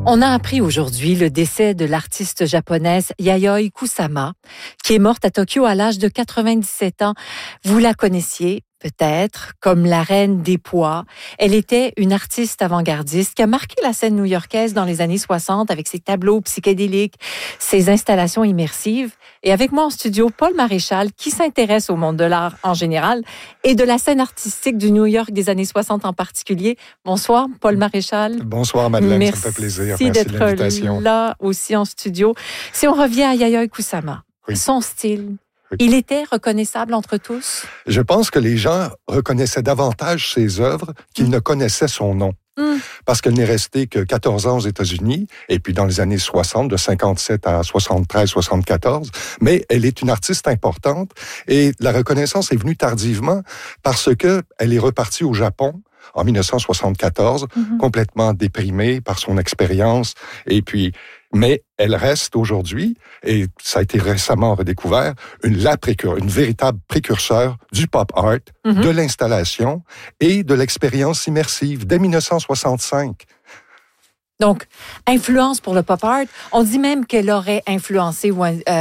On a appris aujourd'hui le décès de l'artiste japonaise Yayoi Kusama, qui est morte à Tokyo à l'âge de 97 ans. Vous la connaissiez peut-être comme la reine des pois. Elle était une artiste avant-gardiste qui a marqué la scène new-yorkaise dans les années 60 avec ses tableaux psychédéliques, ses installations immersives. Et avec moi en studio, Paul Maréchal, qui s'intéresse au monde de l'art en général et de la scène artistique du New York des années 60 en particulier. Bonsoir, Paul Maréchal. Bonsoir, Madeleine. Merci, ça me fait plaisir. Merci d'être là aussi en studio. Si on revient à Yayoi Kusama, son style, il était reconnaissable entre tous? Je pense que les gens reconnaissaient davantage ses œuvres qu'ils ne connaissaient son nom. Parce qu'elle n'est restée que 14 ans aux États-Unis, et puis dans les années 60, de 57 à 73, 74, mais elle est une artiste importante, et la reconnaissance est venue tardivement parce que elle est repartie au Japon en 1974, complètement déprimée par son expérience, et puis mais elle reste aujourd'hui, et ça a été récemment redécouvert, une véritable précurseur du pop art, de l'installation et de l'expérience immersive dès 1965. Donc, influence pour le pop art. On dit même qu'elle aurait influencé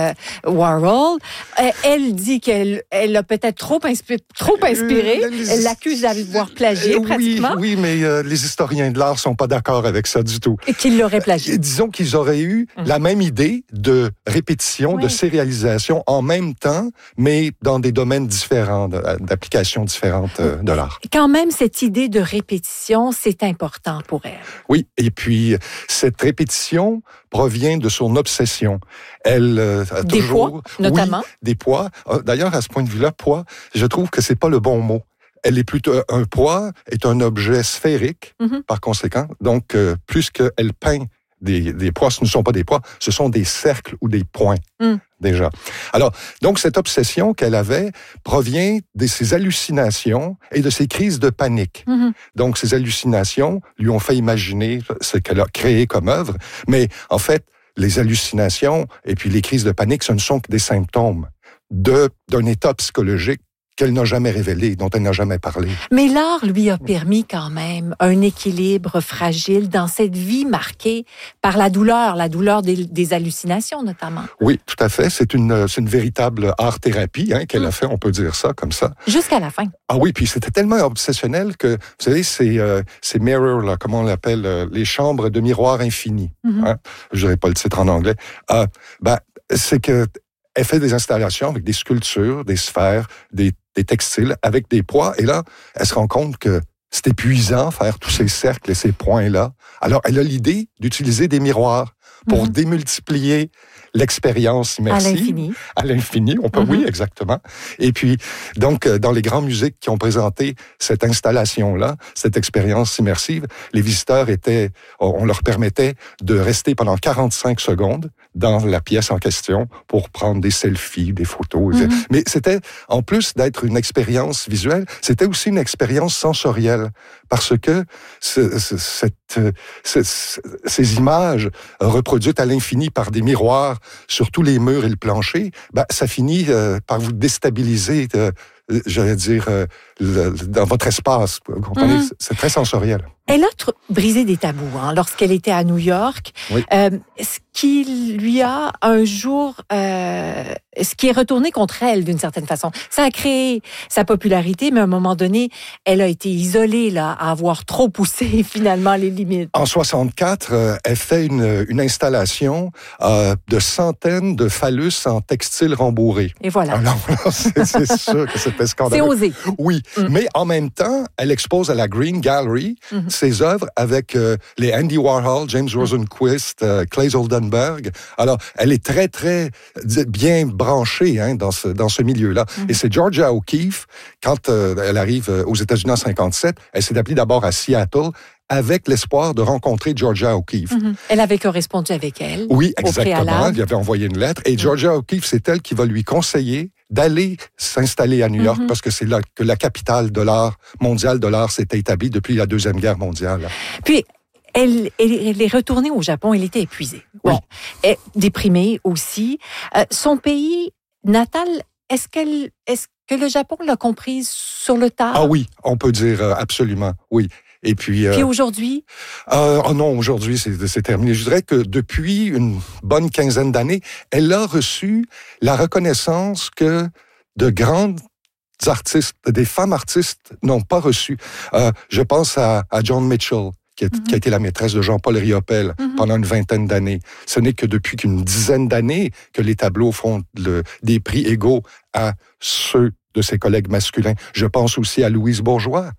Warhol. Elle dit qu'elle a peut-être trop inspiré. Elle l'accuse d'avoir plagié, pratiquement. Oui, mais les historiens de l'art sont pas d'accord avec ça du tout. Et qu'ils l'auraient plagié. Disons qu'ils auraient eu la même idée de répétition, de sérialisation en même temps, mais dans des domaines différents, d'applications différentes de l'art. Quand même, cette idée de répétition, c'est important pour elle. Oui, et puis cette répétition provient de son obsession. Elle a des toujours... poids, notamment. Oui, des poids. D'ailleurs, à ce point de vue-là, poids, je trouve que c'est pas le bon mot. Elle est plutôt... Un poids est un objet sphérique, par conséquent. Donc, plus qu'elle peint des poids, ce ne sont pas des poids, ce sont des cercles ou des points, déjà. Alors, donc, cette obsession qu'elle avait provient de ses hallucinations et de ses crises de panique. Donc, ces hallucinations lui ont fait imaginer ce qu'elle a créé comme œuvre, mais en fait, les hallucinations et puis les crises de panique, ce ne sont que des symptômes d'un état psychologique qu'elle n'a jamais révélé, dont elle n'a jamais parlé. Mais l'art lui a permis quand même un équilibre fragile dans cette vie marquée par la douleur des hallucinations notamment. Oui, tout à fait. C'est une véritable art-thérapie qu'elle a fait, on peut dire ça comme ça. Jusqu'à la fin. Ah oui, puis c'était tellement obsessionnel que, vous savez, ces mirrors, là, comment on l'appelle, les chambres de miroirs infinis. Je dirais pas le titre en anglais. C'est que elle fait des installations avec des sculptures, des sphères, des textiles, avec des poids. Et là, elle se rend compte que c'est épuisant faire tous ces cercles et ces points-là. Alors, elle a l'idée d'utiliser des miroirs pour démultiplier l'expérience immersive. À l'infini. À l'infini, on peut, oui, exactement. Et puis, donc, dans les grands musées qui ont présenté cette installation-là, cette expérience immersive, les visiteurs on leur permettait de rester pendant 45 secondes dans la pièce en question pour prendre des selfies, des photos. Mais c'était, en plus d'être une expérience visuelle, c'était aussi une expérience sensorielle. Parce que ces images reproduites à l'infini par des miroirs sur tous les murs et le plancher, ça finit par vous déstabiliser, j'allais dire, dans votre espace. Vous comprenez? C'est très sensoriel. Elle a brisé des tabous lorsqu'elle était à New York. Oui. Ce qui lui a un jour... ce qui est retourné contre elle d'une certaine façon. Ça a créé sa popularité, mais à un moment donné, elle a été isolée à avoir trop poussé finalement les limites. En 64, elle fait une installation de centaines de phallus en textile rembourré. Et voilà. Alors, c'est sûr que c'était scandaleux. C'est osé. Oui, mais en même temps, elle expose à la Green Gallery ses œuvres avec les Andy Warhol, James Rosenquist, Claes Oldenburg. Alors, elle est très, très bien branchée dans ce milieu-là. Et c'est Georgia O'Keeffe, quand elle arrive aux États-Unis en 57, elle s'est appelée d'abord à Seattle, avec l'espoir de rencontrer Georgia O'Keeffe. Elle avait correspondu avec elle. Oui, exactement. Préalable. Elle lui avait envoyé une lettre. Et Georgia O'Keeffe, c'est elle qui va lui conseiller d'aller s'installer à New York, parce que c'est là que la capitale de l'art, mondiale de l'art, s'était établie depuis la Deuxième Guerre mondiale. Puis, elle est retournée au Japon, elle était épuisée. Oui. Bon, déprimée aussi. Son pays natal, est-ce que le Japon l'a comprise sur le tard? Ah oui, on peut dire absolument, oui. Et puis aujourd'hui? Non, aujourd'hui, c'est terminé. Je dirais que depuis une bonne quinzaine d'années, elle a reçu la reconnaissance que de grandes artistes, des femmes artistes n'ont pas reçu. Je pense à Joan Mitchell, qui a été la maîtresse de Jean-Paul Riopelle pendant une vingtaine d'années. Ce n'est que depuis qu'une dizaine d'années que les tableaux font des prix égaux à ceux de ses collègues masculins. Je pense aussi à Louise Bourgeois.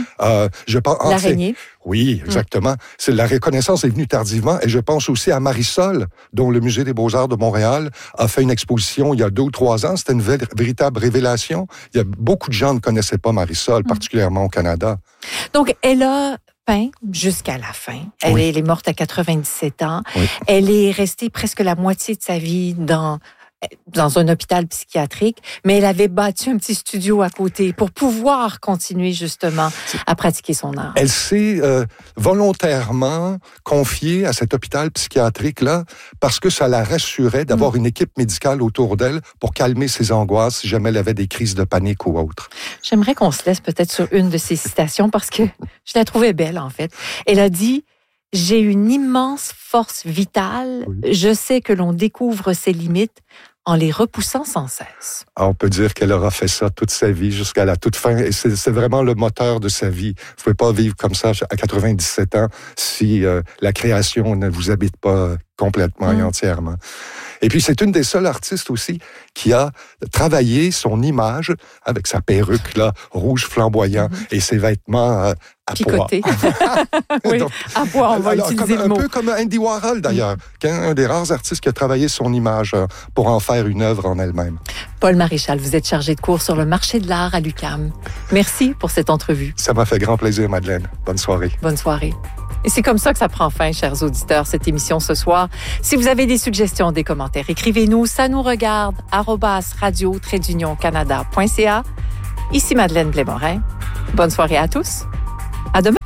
L'Araignée. Oui, exactement. La reconnaissance est venue tardivement. Et je pense aussi à Marisol, dont le Musée des Beaux-Arts de Montréal a fait une exposition il y a 2 ou 3 ans. C'était une véritable révélation. Beaucoup de gens ne connaissaient pas Marisol, particulièrement au Canada. Donc, elle a peint jusqu'à la fin. Elle est morte à 97 ans. Oui. Elle est restée presque la moitié de sa vie dans un hôpital psychiatrique, mais elle avait bâti un petit studio à côté pour pouvoir continuer justement à pratiquer son art. Elle s'est volontairement confiée à cet hôpital psychiatrique-là parce que ça la rassurait d'avoir une équipe médicale autour d'elle pour calmer ses angoisses si jamais elle avait des crises de panique ou autre. J'aimerais qu'on se laisse peut-être sur une de ses citations parce que je la trouvais belle en fait. Elle a dit: « J'ai une immense force vitale. Oui. Je sais que l'on découvre ses limites en les repoussant sans cesse. » On peut dire qu'elle aura fait ça toute sa vie, jusqu'à la toute fin. Et c'est vraiment le moteur de sa vie. Vous ne pouvez pas vivre comme ça à 97 ans si la création ne vous habite pas complètement et entièrement. Et puis, c'est une des seules artistes aussi qui a travaillé son image avec sa perruque là, rouge flamboyant et ses vêtements à picoté. Oui, donc, à pois, on va utiliser le mot. Un peu comme Andy Warhol, d'ailleurs, un des rares artistes qui a travaillé son image pour en faire une œuvre en elle-même. Paul Maréchal, vous êtes chargé de cours sur le marché de l'art à l'UQAM. Merci pour cette entrevue. Ça m'a fait grand plaisir, Madeleine. Bonne soirée. Bonne soirée. Et c'est comme ça que ça prend fin, chers auditeurs, cette émission ce soir. Si vous avez des suggestions, des commentaires, écrivez-nous. Ça nous regarde, @radio-canada.ca. Ici Madeleine Blais-Morin. Bonne soirée à tous. À demain.